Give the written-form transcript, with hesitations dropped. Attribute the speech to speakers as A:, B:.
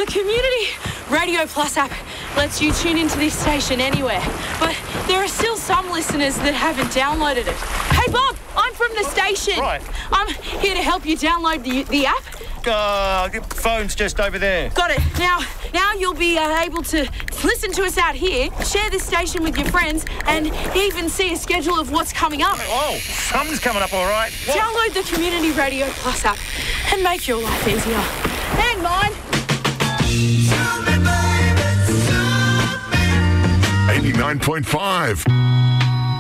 A: The Community Radio Plus app lets you tune into this station anywhere, but there are still some listeners that haven't downloaded it. Hey, Bob, I'm from the station.
B: Right.
A: I'm here to help you download the app.
B: The phone's just over there.
A: Got it. Now you'll be able to listen to us out here, share this station with your friends, and even see a schedule of what's coming up.
B: Oh, something's coming up all right. What?
A: Download the Community Radio Plus app and make your life easier. And mine.
C: 89.5.